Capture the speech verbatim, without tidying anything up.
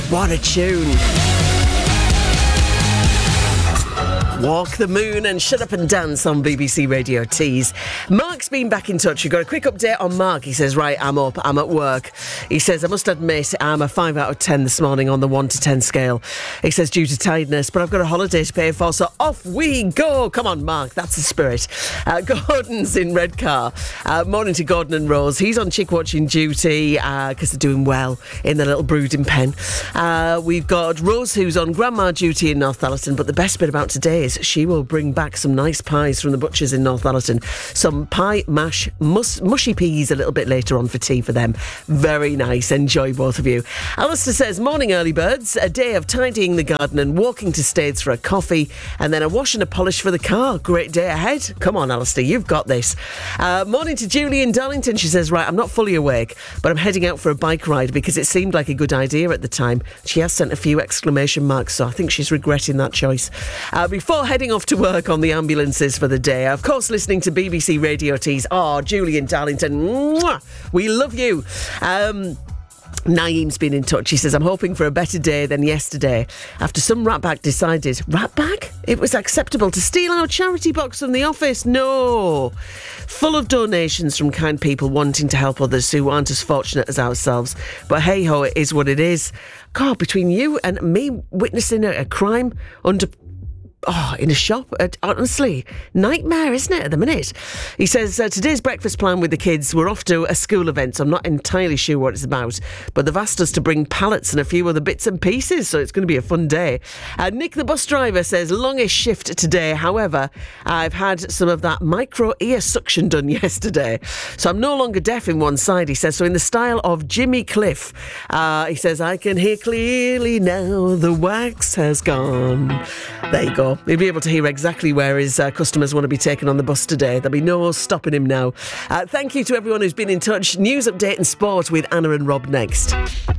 What a tune. Walk the Moon and Shut Up and Dance on B B C Radio Tees. Mark's been back in touch. We've got a quick update on Mark. He says, right, I'm up, I'm at work. He says, I must admit, I'm a five out of ten this morning on the one to ten scale. He says, due to tiredness, but I've got a holiday to pay for, so off we go. Come on, Mark, that's the spirit. Uh, Gordon's in Redcar. Uh, morning to Gordon and Rose. He's on chick watching duty because uh, they're doing well in the little brooding pen. Uh, we've got Rose, who's on grandma duty in Northallerton, but the best bit about today is she will bring back some nice pies from the butchers in Northallerton. Some pie mash, mus- mushy peas a little bit later on for tea for them. Very nice. Enjoy, both of you. Alistair says, morning early birds. A day of tidying the garden and walking to Staithes for a coffee, and then a wash and a polish for the car. Great day ahead. Come on, Alistair, you've got this. Uh, morning to Julie in Darlington. She says, right, I'm not fully awake, but I'm heading out for a bike ride because it seemed like a good idea at the time. She has sent a few exclamation marks, so I think she's regretting that choice. Uh, before heading off to work on the ambulances for the day, of course listening to B B C Radio Tees. Oh, Julie in Darlington, mwah, we love you. um Naeem's been in touch. He says, I'm hoping for a better day than yesterday after some ratbag decided, ratbag? It was acceptable to steal our charity box from the office. No. Full of donations from kind people wanting to help others who aren't as fortunate as ourselves. But hey ho, it is what it is. God, between you and me witnessing a, a crime under... Oh, in a shop? Uh, honestly, nightmare, isn't it, at the minute? He says, uh, today's breakfast plan with the kids, we're off to a school event, so I'm not entirely sure what it's about, but they've asked us to bring pallets and a few other bits and pieces, so it's going to be a fun day. Uh, Nick, the bus driver, says, longish shift today. However, I've had some of that micro ear suction done yesterday, so I'm no longer deaf in one side, he says, so in the style of Jimmy Cliff. Uh, he says, I can hear clearly now, the wax has gone. There you go. He'll be able to hear exactly where his uh, customers want to be taken on the bus today. There'll be no stopping him now. Uh, thank you to everyone who's been in touch. News update and sport with Anna and Rob next.